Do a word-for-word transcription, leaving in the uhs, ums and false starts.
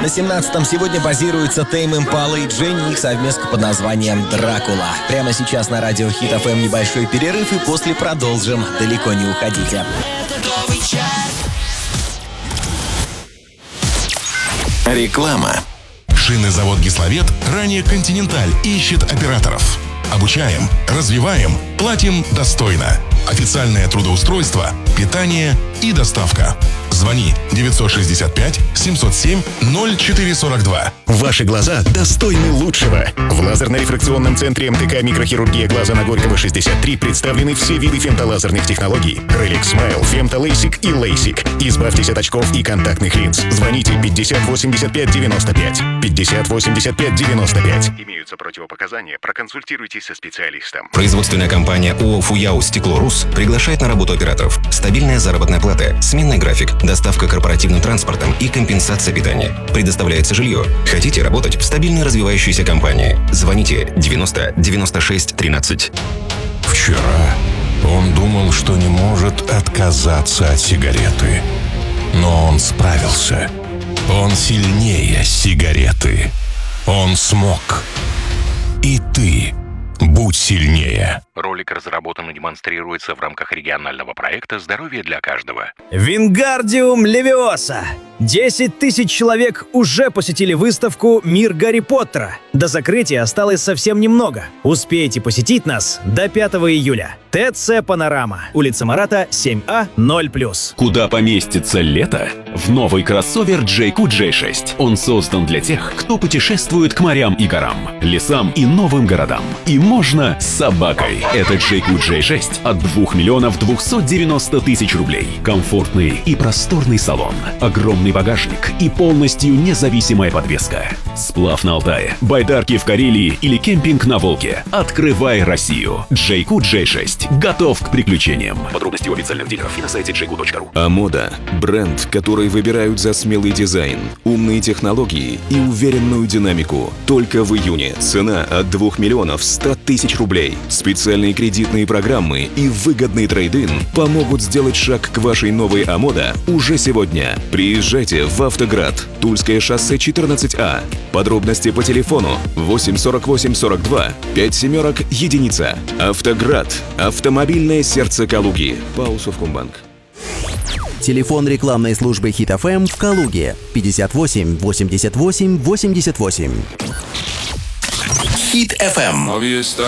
На семнадцатом сегодня базируются Тейм Импала и Дженни, их совместка под названием «Дракула». Прямо сейчас на радио Хит эф эм небольшой перерыв, и после продолжим. Далеко не уходите. Реклама. Шинный завод «Кисловет», ранее «Континенталь», ищет операторов. Обучаем, развиваем, платим достойно. Официальное трудоустройство, питание и доставка. Звони девятьсот шестьдесят пять семьсот семь ноль четыре сорок два. Ваши глаза достойны лучшего. В лазерно-рефракционном центре эм тэ ка «Микрохирургия глаза» на Горького шестьдесят три представлены все виды фемтолазерных технологий. Реликс Смайл, фемтолейсик и лейсик. Избавьтесь от очков и контактных линз. Звоните пятьдесят восемьдесят пять девяносто пять. пятьдесят восемьдесят пять девяносто пять. Имеются противопоказания. Проконсультируйтесь со специалистом. Производственная компания ООО «Фуяо Стекло Рус» приглашает на работу операторов. Стабильная заработная плата, сменный график, доставка корпоративным транспортом и компенсация питания. Предоставляется жилье. Хотите работать в стабильной развивающейся компании? Звоните девяносто девяносто шесть тринадцать. Вчера он думал, что не может отказаться от сигареты. Но он справился. Он сильнее сигареты. Он смог. И ты будь сильнее. Ролик разработан и демонстрируется в рамках регионального проекта «Здоровье для каждого». Вингардиум Левиоса. десять тысяч человек уже посетили выставку «Мир Гарри Поттера». До закрытия осталось совсем немного. Успейте посетить нас до пятого июля. ТЦ «Панорама». Улица Марата, семь А, ноль плюс. Куда поместится лето? В новый кроссовер джей кью джей шесть. Он создан для тех, кто путешествует к морям и горам, лесам и новым городам. И можно с собакой. Это джей кью джей шесть от двух миллионов двухсот девяноста тысяч рублей. Комфортный и просторный салон. Огромный багажник и полностью независимая подвеска. Сплав на Алтае, байдарки в Карелии или кемпинг на Волге. Открывай Россию. джей кью джей шесть. Готов к приключениям. Подробности у официальных дилеров и на сайте джей кью точка ру. Амода – бренд, который выбирают за смелый дизайн, умные технологии и уверенную динамику. Только в июне. Цена от двух миллионов ста тысяч рублей. Специальные кредитные программы и выгодный трейд-ин помогут сделать шаг к вашей новой Амода уже сегодня. Приезжайте в Автоград. Тульское шоссе четырнадцать А. Подробности по телефону восемь сорок восемь сорок два пять семерок единица. Автоград. Автомобильное сердце Калуги. ПАО «Совкомбанк». Телефон рекламной службы Хит эф эм в Калуге пятьдесят восемь восемьдесят восемь восемьдесят восемь. Хит эф эм.